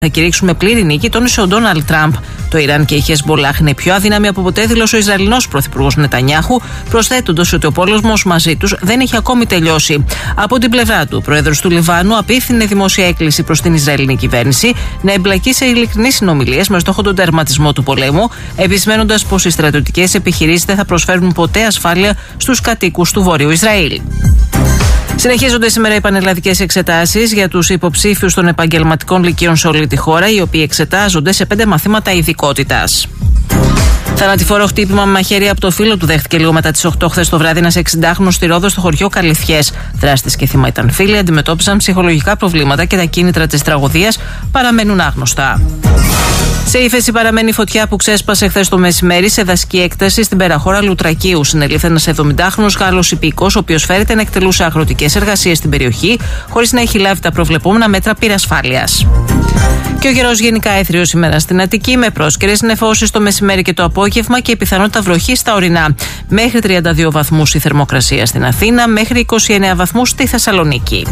Θα κηρύξουμε πλήρη νίκη, τόνισε ο Ντόναλντ Τραμπ. Το Ιράν και η Χεσμπολάχ είναι πιο αδύναμη από ποτέ, δήλωσε ο Ισραηλινός πρωθυπουργός Νετανιάχου, προσθέτοντας ότι ο πόλεμος μαζί τους δεν έχει ακόμη τελειώσει. Από την πλευρά του, ο πρόεδρος του Λιβάνου απίφθινε δημόσια έκκληση προς την Ισραηλινή κυβέρνηση να εμπλακεί σε ειλικρινείς συνομιλίες με στόχο τον τερματισμό του πολέμου, επισημένοντας πως οι στρατιωτικές επιχειρήσεις δεν θα προσφέρουν ποτέ ασφάλεια στους κατοίκους του Βόρειου Ισραήλ. Συνεχίζονται σήμερα οι πανελλαδικές εξετάσεις για τους υποψήφιους των επαγγελματικών λυκείων σε όλη τη χώρα, οι οποίοι εξετάζονται σε 5 μαθήματα ειδικότητας. Θανατηφόρο χτύπημα με μαχαίρι από το φίλο του δέχτηκε λίγο μετά τις 8 χθες το βράδυ ένας 60χρονος στη Ρόδο στο χωριό Καλυθιές. Δράστης και θύμα ήταν φίλοι, αντιμετώπισαν ψυχολογικά προβλήματα και τα κίνητρα της τραγωδίας παραμένουν άγνωστα. Σε ύφεση παραμένει η φωτιά που ξέσπασε χθες το μεσημέρι σε δασική έκταση στην περαχώρα Λουτρακίου. Συνελήφθη ένας 70χρονος Γάλλος υπηκός, ο οποίος φέρεται να εκτελούσε αγροτικές εργασίες στην περιοχή, χωρίς να έχει λάβει τα προβλεπόμενα μέτρα πυρασφάλειας. Και ο καιρός γενικά έθριος σήμερα στην Αττική, με πρόσκαιρες νεφώσεις το μεσημέρι και το απόγευμα και πιθανότητα βροχής στα ορεινά. Μέχρι 32 βαθμούς η θερμοκρασία στην Αθήνα, μέχρι 29 βαθμούς στη Θεσσαλονίκη.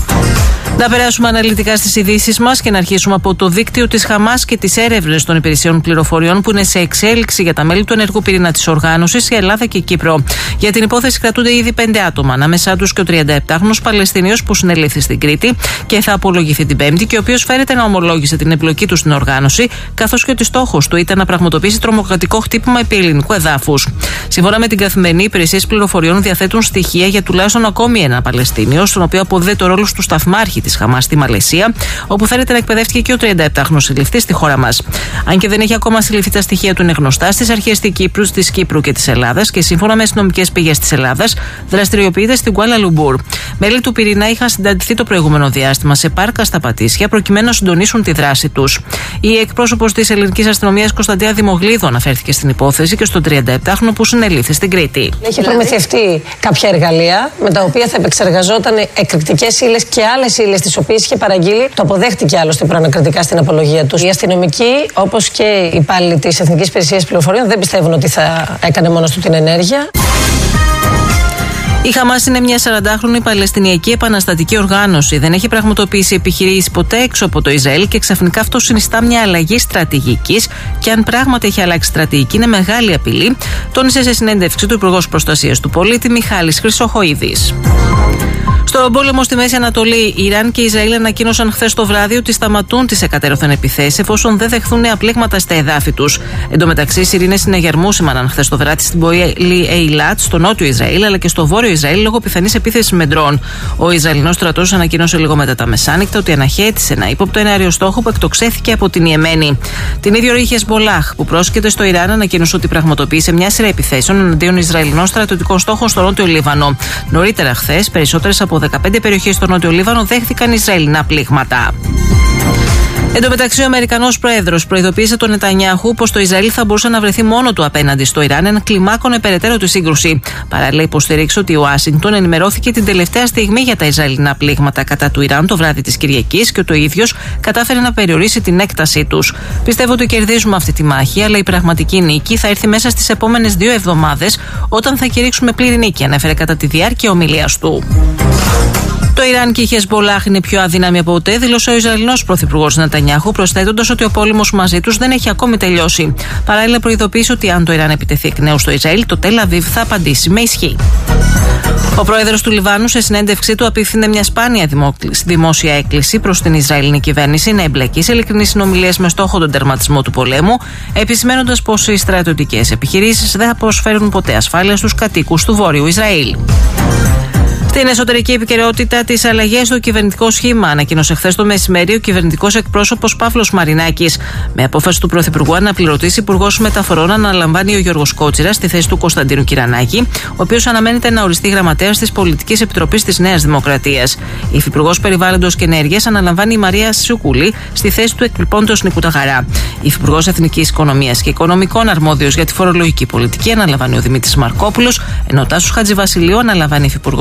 Να περάσουμε αναλυτικά στις ειδήσεις μας και να αρχίσουμε από το δίκτυο της Χαμάς και τις έρευνες των υπηρεσιών πληροφοριών που είναι σε εξέλιξη για τα μέλη του ενεργού πυρήνα της οργάνωσης, η Ελλάδα και η Κύπρο. Για την υπόθεση κρατούνται ήδη 5 άτομα, ανάμεσά τους και ο 37χρονος Παλαιστινίος που συνελήφθη στην Κρήτη και θα απολογηθεί την Πέμπτη και ο οποίος φέρεται να ομολόγησε την εμπλοκή του στην οργάνωση, καθώς και ότι στόχος του ήταν να πραγματοποιήσει τρομοκρατικό χτύπημα επί ελληνικού εδάφους. Σύμφωνα με την Καθημερινή, οι υπηρεσίες πληροφοριών διαθέτουν στοιχεία για τουλάχιστον ακόμη ένα Παλαιστίνιο, στον οποίο αποδίδεται το ρόλο του σταθμάρχη της Χαμάς στη Μαλαισία, όπου φέρεται να εκπαιδεύτηκε και ο 37χρονος συλληφθής στη χώρα μας. Αν και δεν έχει ακόμα συλληφθεί, τα στοιχεία του είναι γνωστά στις αρχές της Κύπρου και της Ελλάδας και σύμφωνα με αστυνομικές πηγές της Ελλάδας δραστηριοποιείται στην Κουάλα Λουμπούρ. Μέλη του πυρηνά είχαν συνταντηθεί το προηγούμενο διάστημα σε πάρκα στα Πατήσια προκειμένου να συντονίσουν τη δράση τους. Η εκπρόσωπος της ελληνικής αστυνομίας Κωνσταντίνα Δημογλίδου αναφέρθηκε στην υπόθεση και στον 37χρονο που συνελήφθη στην Κρήτη. Έχει προμηθευτεί κάποια εργαλεία με τα οποία θα επεξεργαζόταν εκρηκτικές ύλες και άλλες ύλες τις οποίες είχε παραγγείλει. Το αποδέχτηκε άλλωστε προανακριτικά στην απολογία του. Οι αστυνομικοί, όπως και οι υπάλληλοι της Εθνικής Υπηρεσίας Πληροφοριών, δεν πιστεύουν ότι θα έκανε μόνος του την ενέργεια. Η Χαμάς είναι μια 40χρονη Παλαιστινιακή επαναστατική οργάνωση. Δεν έχει πραγματοποιήσει επιχειρήσεις ποτέ έξω από το Ισραήλ και ξαφνικά αυτό συνιστά μια αλλαγή στρατηγικής. Και αν πράγματι έχει αλλάξει στρατηγική, είναι μεγάλη απειλή, τόνισε σε συνέντευξη του Υπουργός Προστασίας του Πολίτη Μιχάλης Χρυσοχοΐδης. Στον πόλεμο στη Μέση Ανατολή, Ιράν και Ισραήλ ανακοίνωσαν χθες το βράδυ ότι σταματούν τις εκατέρωθεν επιθέσεις εφόσον δεν δεχθούν νέα πλήγματα στα εδάφη τους. Εν τω μεταξύ, σιρήνες συναγερμού σήμαναν χθες το βράδυ στην πόλη Έιλατ, στο νότιο Ισραήλ αλλά και στο βόρειο Ισραήλ λόγω πιθανής επίθεσης με ντρόν. Ο Ισραηλινός στρατός ανακοίνωσε λίγο μετά τα μεσάνυχτα ότι αναχέτησε ένα ύποπτο εναέριο στόχο που εκτοξεύθηκε από την Ιεμένη. Την ίδια ώρα η Χεσμπολάχ, που πρόσκειται στο Ιράν, ανακοίνωσε ότι πραγματοποίησε μια σειρά επιθέσεων εναντίον Ισραηλινών στρατιωτικών στόχων στο νότιο Λίβανο. Νωρίτερα χθες, περισσότερες από 15 περιοχές στο νότιο Λίβανο δέχθηκαν Ισραηλινά πλήγματα. Εν τω μεταξύ, ο Αμερικανός Πρόεδρος προειδοποίησε τον Νετανιάχου πως το Ισραήλ θα μπορούσε να βρεθεί μόνο του απέναντι στο Ιράν, εν κλιμάκωνε περαιτέρω τη σύγκρουση. Παράλληλα, υποστηρίξε ότι η Ουάσιγκτον ενημερώθηκε την τελευταία στιγμή για τα Ισραηλινά πλήγματα κατά του Ιράν το βράδυ της Κυριακής και ότι ο ίδιος κατάφερε να περιορίσει την έκτασή τους. Πιστεύω ότι κερδίζουμε αυτή τη μάχη, αλλά η πραγματική νίκη θα έρθει μέσα στις επόμενες 2 εβδομάδες, όταν θα κηρύξουμε πλήρη νίκη, ανέφερε κατά τη διάρκεια ομιλίας του. Το Ιράν και η Χεσμπολάχ είναι πιο αδύναμη από ποτέ, δήλωσε ο Ισραηλινός πρωθυπουργός Νετανιάχου, προσθέτοντας ότι ο πόλεμος μαζί τους δεν έχει ακόμη τελειώσει. Παράλληλα, προειδοποίησε ότι αν το Ιράν επιτεθεί εκ νέου στο Ισραήλ, το Τελ Αβίβ θα απαντήσει με ισχύ. Ο πρόεδρος του Λιβάνου, σε συνέντευξή του, απίφθινε μια σπάνια δημόσια έκκληση προς την Ισραηλινή κυβέρνηση να εμπλακεί σε ειλικρινείς συνομιλίες με στόχο τον τερματισμό του πολέμου, επισημένοντας πως οι στρατιωτικές επιχειρήσεις δεν θα προσφέρουν ποτέ ασφάλεια στους κατοίκους του Βόρειου Ισραήλ. Στην εσωτερική επικαιρότητα, τις αλλαγές στο κυβερνητικό σχήμα ανακοίνωσε χθες το μεσημέρι ο κυβερνητικός εκπρόσωπος Παύλος Μαρινάκης. Με απόφαση του Πρωθυπουργού, αναπληρωτής Υπουργός Μεταφορών αναλαμβάνει ο Γιώργος Κότσιρας στη θέση του Κωνσταντίνου Κυρανάκη, ο οποίος αναμένεται να οριστεί γραμματέας της Πολιτικής Επιτροπής της Νέας Δημοκρατίας. Η Υφυπουργός Περιβάλλοντος και Ενέργειας αναλαμβάνει η Μαρία Σιούκουλη στη θέση του εκπληπώντος Νίκου Ταγαρά. Η Υφυπουργός Εθνικής Οικονομίας και Οικονομικών, αρμόδιος για τη φορολογική πολιτική, αναλαμβάνει ο Δημήτρης Μαρκόπουλος, ενώ ο Τάσος Χατζηβασιλείου αναλαμβάνει Υφυπουργός Εξωτερικών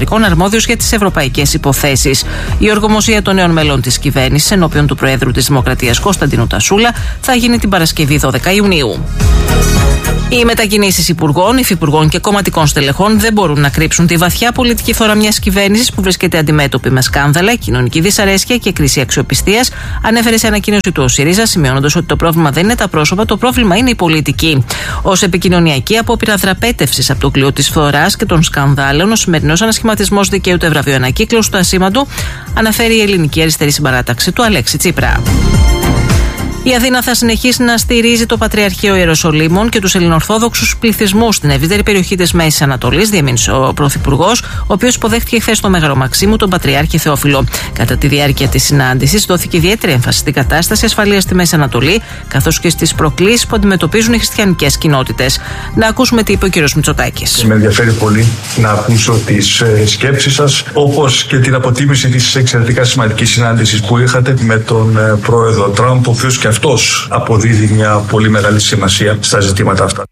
Εξωτερικών αρμόδιος για τις ευρωπαϊκές υποθέσεις. Η ορκομοσία των νέων μελών της κυβέρνησης ενώπιον του Προέδρου της Δημοκρατίας Κωνσταντίνου Τασούλα θα γίνει την Παρασκευή 12 Ιουνίου. Οι μετακινήσεις υπουργών, υφυπουργών και κομματικών στελεχών δεν μπορούν να κρύψουν τη βαθιά πολιτική φθορά μιας κυβέρνησης που βρίσκεται αντιμέτωπη με σκάνδαλα, κοινωνική δυσαρέσκεια και κρίση αξιοπιστίας, ανέφερε σε ανακοίνωση του ο ΣΥΡΙΖΑ, σημειώνοντας ότι το πρόβλημα δεν είναι τα πρόσωπα, το πρόβλημα είναι η πολιτική. Ως επικοινωνιακή απόπειρα δραπέτευσης από το κλειό της φθοράς και των σκανδάλων, ο σημερινός ανασχηματισμός δικαίου του βραβείο ανακύκλωση του ασήμαντου, αναφέρει η ελληνική αριστερή συμπαράταξη του Αλέξη Τσίπρα. Η Αθήνα θα συνεχίσει να στηρίζει το Πατριαρχείο Ιεροσολύμων και τους ελληνοορθόδοξους πληθυσμούς στην ευρύτερη περιοχή της Μέσης Ανατολής, διεμήνυσε ο Πρωθυπουργός, ο οποίος υποδέχτηκε χθες στο Μέγαρο Μαξίμου τον Πατριάρχη Θεόφιλο. Κατά τη διάρκεια της συνάντησης δόθηκε ιδιαίτερη έμφαση στην κατάσταση ασφαλείας στη Μέση Ανατολή, καθώς και στις προκλήσεις που αντιμετωπίζουν οι χριστιανικές κοινότητες. Να ακούσουμε τι είπε ο κ. Μητσοτάκης. Με ενδιαφέρει πολύ να ακούσω τις σκέψεις σας, όπως και την αποτίμηση της εξαιρετικά σημαντικής συνάντησης που είχατε με τον πρόεδρο Τραμπ, ο οποίος και αυτός αποδίδει μια πολύ μεγάλη σημασία στα ζητήματα αυτά.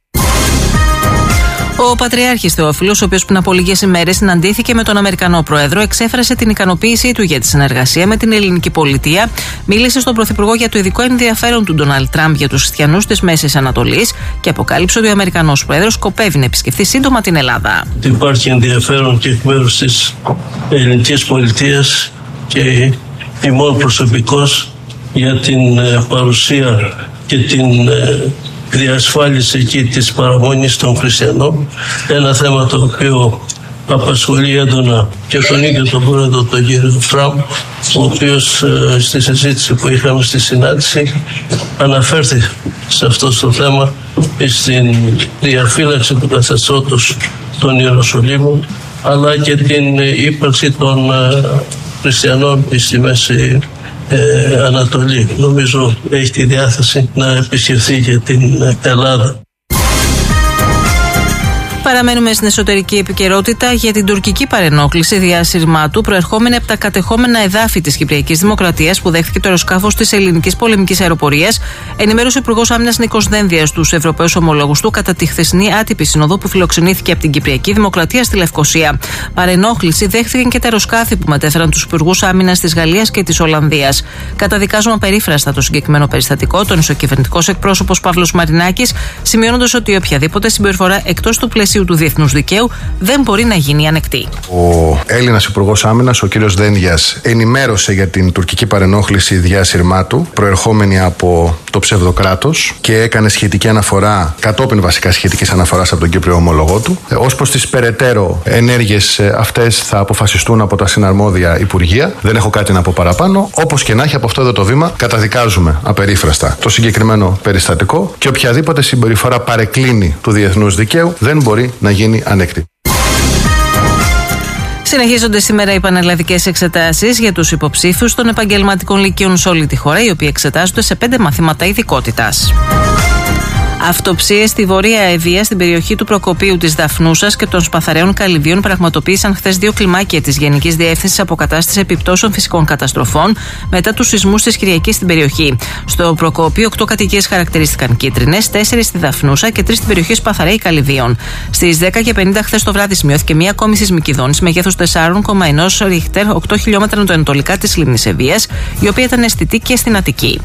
Ο Πατριάρχης Θεόφιλος, ο οποίος πριν από λίγες ημέρες συναντήθηκε με τον Αμερικανό Πρόεδρο, εξέφρασε την ικανοποίησή του για τη συνεργασία με την ελληνική πολιτεία, μίλησε στον Πρωθυπουργό για το ειδικό ενδιαφέρον του Ντόναλντ Τραμπ για τους χριστιανούς της Μέσης Ανατολής και αποκάλυψε ότι ο Αμερικανός Πρόεδρος σκοπεύει να επισκεφθεί σύντομα την Ελλάδα. Υπάρχει ενδιαφέρον και εκ μέρους της ελληνικής πολιτείας και ημών προσωπικός για την παρουσία και την διασφάλιση εκεί της παραμονής των χριστιανών, ένα θέμα το οποίο απασχολεί έντονα και τον ίδιο τον πρόεδρο τον κύριο Τραμπ, ο οποίος στη συζήτηση που είχαμε στη συνάντηση αναφέρθηκε σε αυτό το θέμα, στην διαφύλαξη του καθεστώτος των Ιεροσολύμων, αλλά και την ύπαρξη των χριστιανών στη Μέση Ανατολή. Νομίζω έχει τη διάθεση να επισκεφθεί για την Ελλάδα. Παραμένουμε στην εσωτερική επικαιρότητα για την τουρκική παρενόχληση διάσυρμάτου προερχόμενη από τα κατεχόμενα εδάφη της Κυπριακής Δημοκρατίας που δέχθηκε το αεροσκάφος της ελληνικής πολεμικής αεροπορίας, ενημέρωσε ο Υπουργός Άμυνας Νίκος Δένδιας στους Ευρωπαίους ομολόγους του κατά τη χθεσινή άτυπη σύνοδο που φιλοξενήθηκε από την Κυπριακή Δημοκρατία στη Λευκοσία. Παρενόχληση δέχθηκαν και τα αεροσκάφη που μετέφεραν τους Υπουργούς Άμυνας της Γαλλίας και της Ολλανδίας. Καταδικάζουμε απερίφραστα το συγκεκριμένο περιστατικό, τόνισε ο κυβερνητικός εκπρόσωπος Παύλος Μαρινάκης, σημειώνοντας ότι οποιαδήποτε συμπεριφορά εκτός του πλαισίου του διεθνούς δικαίου δεν μπορεί να γίνει ανεκτή. Ο Έλληνας Υπουργός Άμυνας, ο κύριος Δένδιας, ενημέρωσε για την τουρκική παρενόχληση διάσυρμάτου προερχόμενη από το ψευδοκράτος και έκανε σχετική αναφορά, κατόπιν βασικά σχετικής αναφοράς από τον Κύπριο ομολογό του. Ως προς τις περαιτέρω ενέργειες αυτές θα αποφασιστούν από τα συναρμόδια υπουργεία. Δεν έχω κάτι να πω παραπάνω. Όπως και να έχει, από αυτό εδώ το βήμα καταδικάζουμε απερίφραστα το συγκεκριμένο περιστατικό και οποιαδήποτε συμπεριφορά παρεκκλίνει του διεθνούς δικαίου δεν μπορεί να γίνει ανεκτή. Συνεχίζονται σήμερα οι πανελλαδικές εξετάσεις για τους υποψήφιους των επαγγελματικών λυκείων σε όλη τη χώρα, οι οποίοι εξετάζονται σε 5 μαθήματα ειδικότητας. Αυτοψίες στη Βόρεια Ευβοία, στην περιοχή του Προκοπίου της Δαφνούσας και των Σπαθαραίων Καλυβίων, πραγματοποίησαν χθες 2 κλιμάκια της Γενικής Διεύθυνσης Αποκατάστασης Επιπτώσεων Φυσικών Καταστροφών μετά τους σεισμούς της Κυριακής στην περιοχή. Στο Προκόπιο, 8 κατοικίες χαρακτηρίστηκαν κίτρινες, 4 στη Δαφνούσα και 3 στην περιοχή Σπαθαραίοι Καλυβίων. Στις 10:50 χθες το βράδυ σημειώθηκε μια ακόμη σεισμική δόνηση μεγέθους 4,1 ρίχτερ, 8 χιλιόμετρα νοτιοανατολικά της λίμνης Ευβοίας, η οποία ήταν αισθητή και στην Αττική.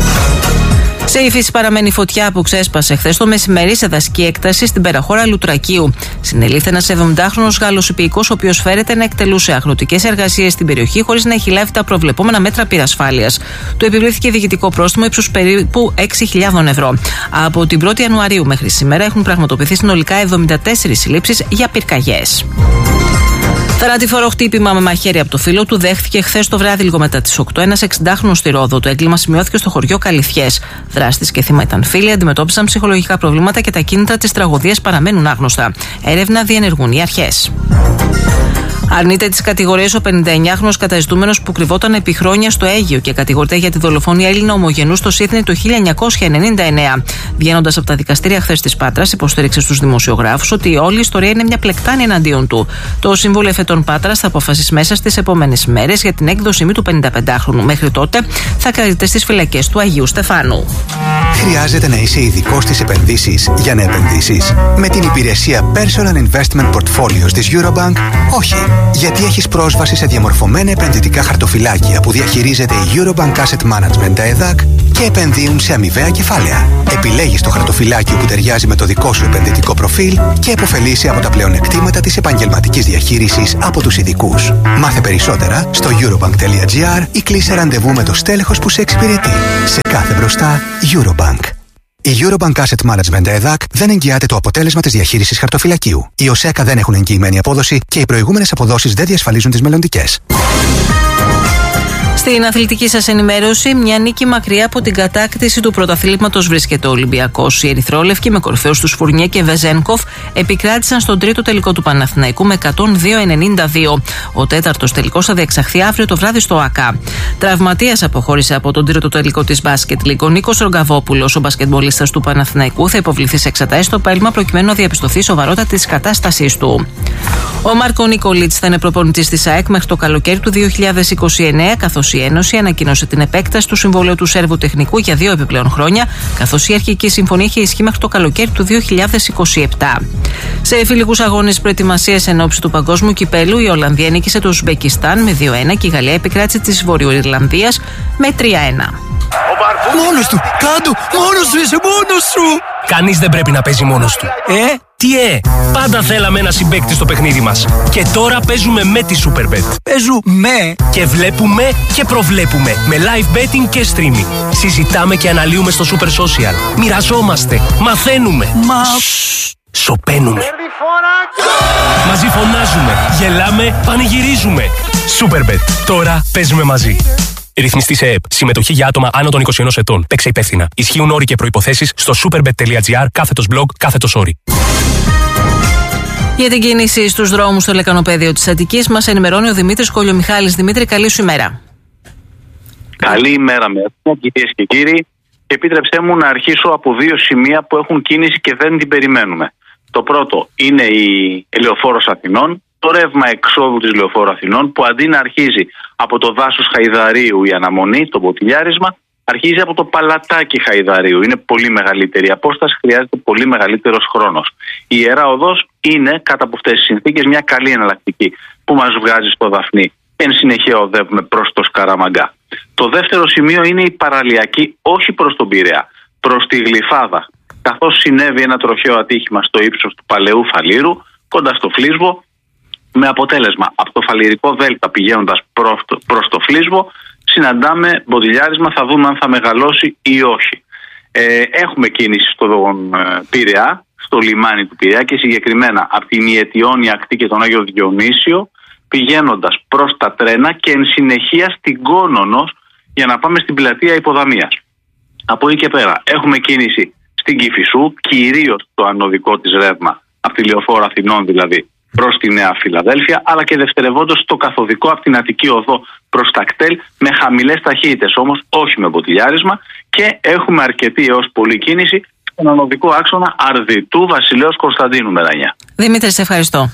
Σε Ήφεση παραμένει φωτιά που ξέσπασε χθες το μεσημέρι σε δασική έκταση στην περαχώρα Λουτρακίου. Συνελήφθη ένας 70χρονος Γάλλος υπηκός, ο οποίος φέρεται να εκτελούσε αγροτικές εργασίες στην περιοχή χωρίς να έχει λάβει τα προβλεπόμενα μέτρα πυρασφάλειας. Του επιβλήθηκε διοικητικό πρόστιμο ύψους περίπου 6.000 ευρώ. Από την 1η Ιανουαρίου μέχρι σήμερα έχουν πραγματοποιηθεί συνολικά 74 συλλήψεις για πυρκαγιές. Θανατηφόρο χτύπημα με μαχαίρι από το φίλο του δέχθηκε χθες το βράδυ, λίγο μετά τις 8, ένας 60χρονος στη Ρόδο. Το έγκλημα σημειώθηκε στο χωριό Καλυθιές. Δράστης και θύμα ήταν φίλοι, αντιμετώπισαν ψυχολογικά προβλήματα και τα κίνητρα της τραγωδίας παραμένουν άγνωστα. Έρευνα διενεργούν οι αρχές. Αρνείται τις κατηγορίες ο 59χρονος καταζητούμενος που κρυβόταν επί χρόνια στο Αίγυο και κατηγορείται για τη δολοφονία Έλληνα ομογενού στο Σίδνεϊ το 1999. Βγαίνοντας από τα δικαστήρια χθες της Πάτρας, υποστήριξε στους δημοσιογράφους ότι όλη η ιστορία είναι μια πλεκτάνη εναντίον του. Το Σύμβουλο Εφετών Πάτρας θα αποφασίσει μέσα στις επόμενες ημέρες για την έκδοσή του 55χρονου. Μέχρι τότε θα κρατείται στις φυλακές του Αγίου Στεφάνου. Χρειάζεται να είσαι ειδικός στις επενδύσεις για να επενδύσεις? Με την υπηρεσία Personal Investment Portfolios της Eurobank, όχι. Γιατί έχεις πρόσβαση σε διαμορφωμένα επενδυτικά χαρτοφυλάκια που διαχειρίζεται η Eurobank Asset Management ΕΔΑΚ και επενδύουν σε αμοιβαία κεφάλαια. Επιλέγεις το χαρτοφυλάκιο που ταιριάζει με το δικό σου επενδυτικό προφίλ και επωφελείσαι από τα πλεονεκτήματα της επαγγελματικής διαχείρισης από τους ειδικούς. Μάθε περισσότερα στο eurobank.gr ή κλείσε ραντεβού με το στέλεχος που σε εξυπηρετεί. Σε κάθε μπροστά, Eurobank. Η Eurobank Asset Management ΕΔΑΚ δεν εγγυάται το αποτέλεσμα της διαχείρισης χαρτοφυλακίου. Οι ΟΣΕΚΑ δεν έχουν εγγυημένη απόδοση και οι προηγούμενες αποδόσεις δεν διασφαλίζουν τις μελλοντικές. Στην αθλητική σας ενημέρωση, μια νίκη μακριά από την κατάκτηση του πρωταθλήματος βρίσκεται ο Ολυμπιακός. Οι ερυθρόλευκοι με κορυφαίους τους Φουρνιέ και Βεζένκοφ επικράτησαν στον τρίτο τελικό του Παναθηναϊκού με 102-92. Ο τέταρτος τελικός θα διεξαχθεί αύριο το βράδυ στο ΑΚΑ. Τραυματίας αποχώρησε από τον τρίτο τελικό της Μπάσκετ League. Ο Νίκος Ρογκαβόπουλος, ο μπασκετμπολίστας του Παναθηναϊκού, θα υποβληθεί σε εξετάσεις στο πέλμα προκειμένου να διαπιστωθεί η σοβαρότητα της κατάστασής του. Ο Μάρκο Νικολίτς θα είναι προπονητής της ΑΕΚ μέχρι το καλοκαίρι του 2029, καθώς η Ένωση ανακοίνωσε την επέκταση του συμβολαίου του Σέρβου τεχνικού για 2 επιπλέον χρόνια, καθώς η αρχική συμφωνία είχε ισχύ μέχρι το καλοκαίρι του 2027. Σε φιλικούς αγώνες προετοιμασίας εν ώψη του Παγκόσμιου Κυπέλου, η Ολλανδία νίκησε το Ουσμπεκιστάν με 2-1 και η Γαλλία επικράτησε της Βορειοϊρλανδίας με 3-1. Μόνος του! Κάντο! Μόνος σου! Είσαι μόνος σου! Κανείς δεν πρέπει να παίζει μόνος του. Τι πάντα θέλαμε ένα συμπαίκτη στο παιχνίδι μας. Και τώρα παίζουμε με τη Superbet. Παίζουμε και βλέπουμε και προβλέπουμε. Με live betting και streaming. Συζητάμε και αναλύουμε στο Super Social. Μοιραζόμαστε. Μαθαίνουμε. Σωπαίνουμε. Μαζί φωνάζουμε. Γελάμε. Πανηγυρίζουμε. Superbet. Τώρα παίζουμε μαζί. Ρυθμιστή σε ΕΕΠ. Συμμετοχή για άτομα άνω των 21 ετών. Παίξε υπεύθυνα. Ισχύουν όροι και προϋποθέσεις στο superbet.gr/blog/όροι. Για την κίνηση στους δρόμους στο λεκανοπέδιο της Αττικής μας ενημερώνει ο Δημήτρης Κολιομιχάλης. Δημήτρη, καλή σου ημέρα. Καλή ημέρα με αυτό, κυρίες και κύριοι. Και επίτρεψέ μου να αρχίσω από 2 σημεία που έχουν κίνηση και δεν την περιμένουμε. Το πρώτο είναι η Λεωφόρος Αθηνών. Το ρεύμα εξόδου της Λεωφόρου Αθηνών, που αντί να αρχίζει από το δάσος Χαϊδαρίου η αναμονή, το ποτηλιάρισμα, αρχίζει από το παλατάκι Χαϊδαρίου. Είναι πολύ μεγαλύτερη απόσταση, χρειάζεται πολύ μεγαλύτερος χρόνος. Η Ιερά Οδός είναι, κατά από αυτές τις συνθήκες, μια καλή εναλλακτική που μας βγάζει στο Δαφνί. Εν συνεχεία οδεύουμε προς το Σκαραμαγκά. Το δεύτερο σημείο είναι η παραλιακή, όχι προς τον Πειραιά, προς τη Γλυφάδα. Καθώς συνέβη ένα τροχαίο ατύχημα στο ύψος του Παλαιού Φαλήρου, κοντά στο Φλίσβο, με αποτέλεσμα από το Φαληρικό Δέλτα πηγαίνοντας προς το Φλίσβο, συναντάμε μποτιλιάρισμα, θα δούμε αν θα μεγαλώσει ή όχι. Έχουμε κίνηση στον Πειραιά, στο λιμάνι του Πειραιά και συγκεκριμένα από την Ιετιώνη ακτή και τον Άγιο Διονύσιο, πηγαίνοντας προς τα τρένα και εν συνεχεία στην Κόνονος για να πάμε στην πλατεία Υποδαμίας. Από εκεί και πέρα έχουμε κίνηση στην Κηφισού, κυρίως το ανωδικό της ρεύμα, από τη Λεωφόρο Αθηνών δηλαδή, προς τη Νέα Φιλαδέλφια, αλλά και δευτερευόντως το καθοδικό από την Αττική Οδό προς τα κτέλ, με χαμηλές ταχύτητες όμως, όχι με μποτιλιάρισμα, και έχουμε αρκετή έως πολλή κίνηση στον ανωδικό άξονα Αρδιτού Βασιλέως Κωνσταντίνου Μερανιά. Δημήτρη, σε ευχαριστώ.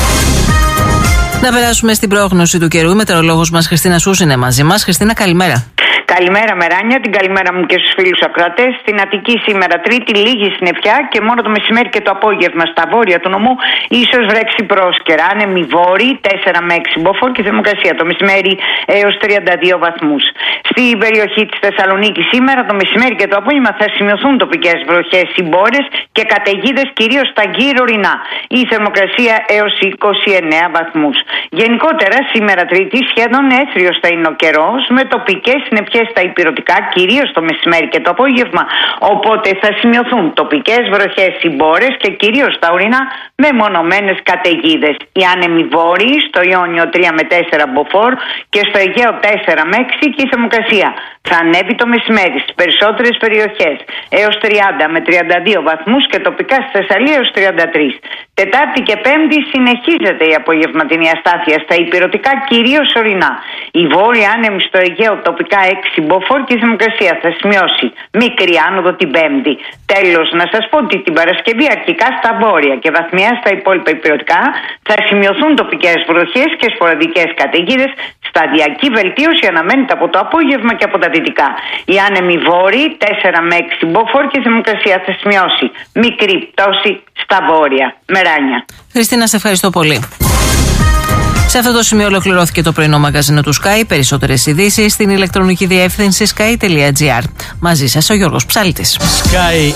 Να περάσουμε στην πρόγνωση του καιρού. Η μετεωρολόγος μας Χριστίνα Σούς είναι μαζί μας. Χριστίνα, καλημέρα. Καλημέρα Μεράνια, την καλημέρα μου και στους φίλους ακροατές. Στην Αττική σήμερα Τρίτη λίγη συννεφιά και μόνο το μεσημέρι και το απόγευμα στα βόρεια του νομού ίσως βρέξει πρόσκαιρα. Άνεμοι βόρειοι 4 με 6 μποφόρ και θερμοκρασία το μεσημέρι έως 32 βαθμούς. Στην περιοχή της Θεσσαλονίκης σήμερα το μεσημέρι και το απόγευμα θα σημειωθούν τοπικές βροχές, συμπόρες και καταιγίδες κυρίως στα γύρω ορεινά. Η θερμοκρασία έως 29 βαθμούς. Γενικότερα σήμερα Τρίτη σχεδόν έθριος θα είναι ο καιρός με τοπικές συννεφιές στα ηπειρωτικά, κυρίως το μεσημέρι και το απόγευμα. Οπότε θα σημειωθούν τοπικές βροχές, συμπόρες και κυρίως τα ορεινά με μονομένες καταιγίδες. Οι άνεμοι βόρειοι στο Ιόνιο 3 με 4 μποφόρ και στο Αιγαίο 4 με 6 και η θερμοκρασία θα ανέβει το μεσημέρι στις περισσότερες περιοχές έως 30 με 32 βαθμούς και τοπικά στη Θεσσαλία έως 33. Τετάρτη και Πέμπτη συνεχίζεται η απογευματινή αστάθεια στα ηπειρωτικά, κυρίως ορεινά. Η βόρεια άνεμη στο Αιγαίο τοπικά 6 μποφόρ και η θερμοκρασία θα σημειώσει μικρή άνοδο την Πέμπτη. Τέλος, να σας πω ότι την Παρασκευή αρχικά στα βόρεια και βαθμιά στα υπόλοιπα ηπειρωτικά θα σημειωθούν τοπικές βροχές και σποραδικές καταιγίδες. Σταδιακή βελτίωση αναμένεται από το απόγευμα και από τα δυτικά. Οι άνεμοι βόρειοι 4 με 6 μποφόρ και η θερμοκρασία θα σημειώσει μικρή πτώση στα βόρεια. Μεράνια. Χριστίνα, σε ευχαριστώ πολύ. Σε αυτό το σημείο ολοκληρώθηκε το πρωινό μαγαζίνο του Sky. Περισσότερες ειδήσεις στην ηλεκτρονική διεύθυνση sky.gr. Μαζί σας ο Γιώργος Ψάλτης. Sky